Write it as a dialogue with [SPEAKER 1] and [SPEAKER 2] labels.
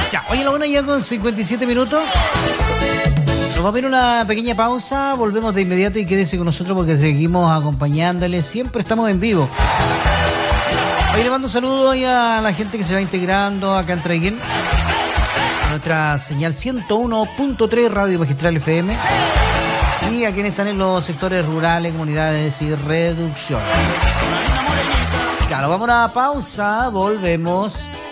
[SPEAKER 1] Ya, oye, la 1 ya con 57 minutos. Nos vamos a ir una pequeña pausa, volvemos de inmediato y quédese con nosotros porque seguimos acompañándoles, siempre estamos en vivo. Hoy le mando un saludo a la gente que se va integrando acá en Traiguén, nuestra señal 101.3 Radio Magistral FM, y a quienes están en los sectores rurales, comunidades y reducción. Claro, vamos a una pausa, volvemos.